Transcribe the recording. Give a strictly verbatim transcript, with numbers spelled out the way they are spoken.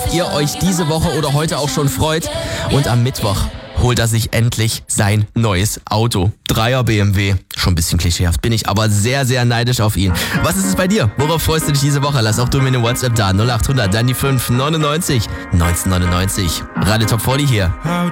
worauf ihr euch diese Woche oder heute auch schon freut. Und am Mittwoch holt er sich endlich sein neues Auto. Dreier B M W. Schon ein bisschen klischeehaft bin ich, aber sehr, sehr neidisch auf ihn. Was ist es bei dir? Worauf freust du dich diese Woche? Lass auch du mir eine WhatsApp da. null acht hundert, dann die fünf neunundneunzig neunzehnhundertneunundneunzig. Radio Top vierzig hier.